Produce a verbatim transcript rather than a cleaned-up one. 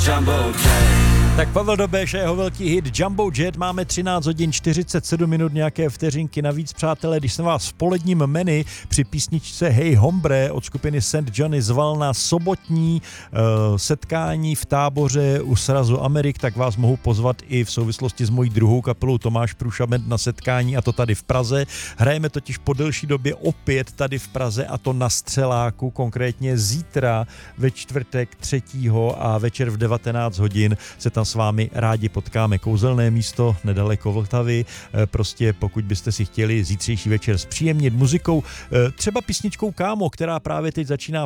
Jumbo Jet. Tak Pavel Dobeš a jeho velký hit Jumbo Jet. Máme třináct hodin čtyřicet sedm minut, nějaké vteřinky navíc, přátelé. Když jsem vás v poledním menu při písničce Hey Hombre od skupiny Saint Johnny zval na sobotní uh, setkání v Táboře u srazu Amerik, tak vás mohu pozvat i v souvislosti s mojí druhou kapelou Tomáš Průša Band na setkání, a to tady v Praze. Hrajeme totiž po delší době opět tady v Praze, a to na Střeláku, konkrétně zítra ve čtvrtek třetího a večer v devatenáct hodin se tam s vámi rádi potkáme. Kouzelné místo nedaleko Vltavy. Prostě pokud byste si chtěli zítřejší večer zpříjemnit muzikou, třeba písničkou Kámo, která právě teď začíná